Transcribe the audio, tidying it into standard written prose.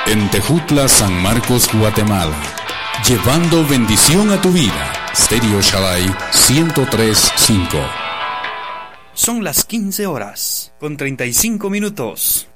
En Tejutla, San Marcos, Guatemala. Llevando bendición a tu vida. Stereo Shaddai 103.5. Son las 15 horas, con 35 minutos.